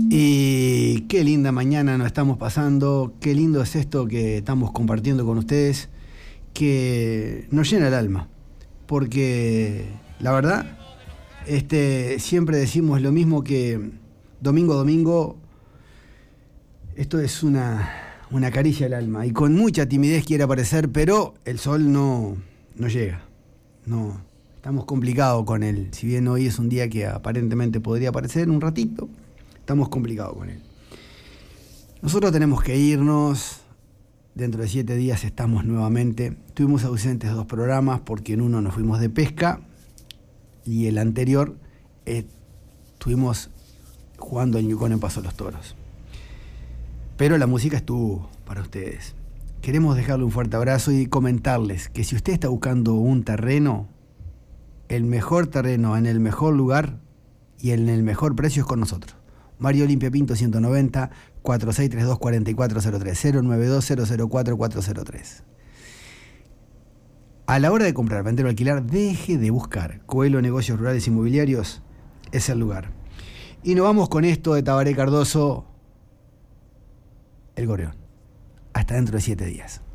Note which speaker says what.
Speaker 1: Y qué linda mañana nos estamos pasando, qué lindo es esto que estamos compartiendo con ustedes, que nos llena el alma, porque la verdad, siempre decimos lo mismo que domingo a domingo, esto es una caricia al alma, y con mucha timidez quiere aparecer, pero el sol no llega, no, estamos complicados con él, si bien hoy es un día que aparentemente podría aparecer un ratito, estamos complicados con él. Nosotros tenemos que irnos. Dentro de 7 días estamos nuevamente. Estuvimos ausentes 2 programas porque en uno nos fuimos de pesca y el anterior estuvimos jugando en Yukon en Paso a los Toros. Pero la música estuvo para ustedes. Queremos dejarle un fuerte abrazo y comentarles que si usted está buscando un terreno, el mejor terreno en el mejor lugar y en el mejor precio es con nosotros. Mario Olimpia Pinto 190 4632 4403 092 004 403. A la hora de comprar, vender o alquilar, deje de buscar. Coelho Negocios Rurales Inmobiliarios es el lugar. Y nos vamos con esto de Tabaré Cardoso, El Gorrión. Hasta dentro de 7 días.